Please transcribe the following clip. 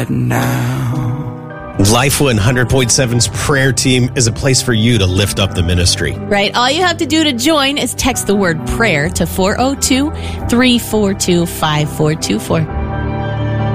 now. Life 100.7's prayer team is a place for you to lift up the ministry. Right. All you have to do to join is text the word prayer to 402-342-5424.